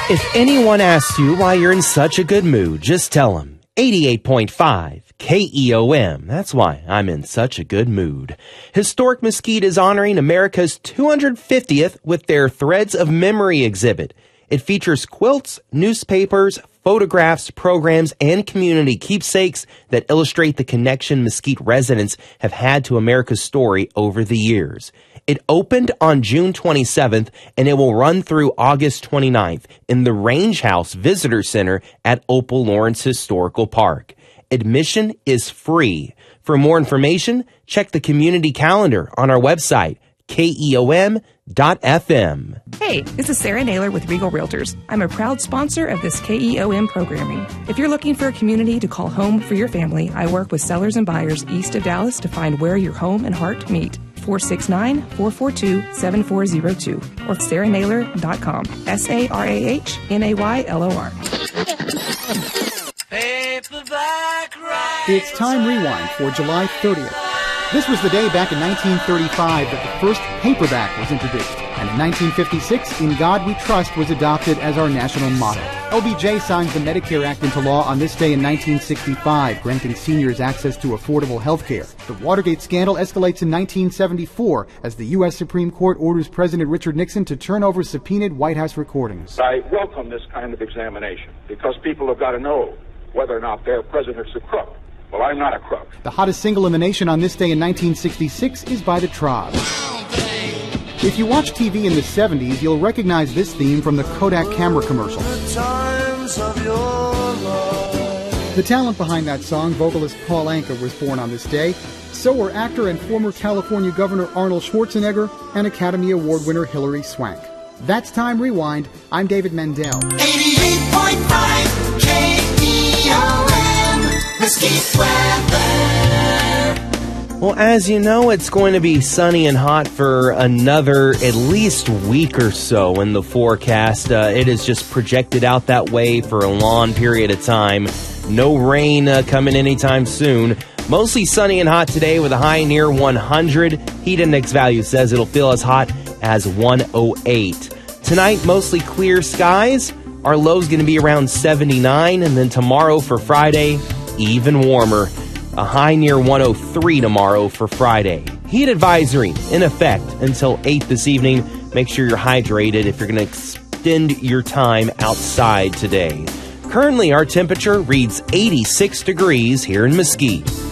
If anyone asks you why you're in such a good mood, just tell them. 88.5 KEOM. That's why I'm in such a good mood. Historic Mesquite is honoring America's 250th with their Threads of Memory exhibit. It features quilts, newspapers, photographs, programs, and community keepsakes that illustrate the connection Mesquite residents have had to America's story over the years. It opened on June 27th, and it will run through August 29th in the Range House Visitor Center at Opal Lawrence Historical Park. Admission is free. For more information, check the community calendar on our website, KEOM.FM. Hey, this is Sarah Naylor with Regal Realtors. I'm a proud sponsor of this KEOM programming. If you're looking for a community to call home for your family, I work with sellers and buyers east of Dallas to find where your home and heart meet. 469-442-7402 or sarahnaylor.com. SARAHNAYLOR. It's Time Rewind for July 30th. This was the day back in 1935 that the first paperback was introduced. And in 1956, In God We Trust was adopted as our national motto. LBJ signs the Medicare Act into law on this day in 1965, granting seniors access to affordable health care. The Watergate scandal escalates in 1974 as the U.S. Supreme Court orders President Richard Nixon to turn over subpoenaed White House recordings. I welcome this kind of examination because people have got to know whether or not their president's a crook. Well, I'm not a crook. The hottest single in the nation on this day in 1966 is by the Troggs. If you watch TV in the 70s, you'll recognize this theme from the Kodak camera commercial. The talent behind that song, vocalist Paul Anka, was born on this day. So were actor and former California Governor Arnold Schwarzenegger and Academy Award winner Hilary Swank. That's Time Rewind. I'm David Mendel. 88.5 KEOM, Mesquite weather. Well, as you know, it's going to be sunny and hot for another at least week or so in the forecast. It is just projected out that way for a long period of time. No rain coming anytime soon. Mostly sunny and hot today with a high near 100. Heat index value says it'll feel as hot as 108. Tonight, mostly clear skies. Our low's going to be around 79, and then tomorrow for Friday, even warmer. A high near 103 tomorrow for Friday. Heat advisory in effect until 8 this evening. Make sure you're hydrated if you're going to extend your time outside today. Currently, our temperature reads 86 degrees here in Mesquite.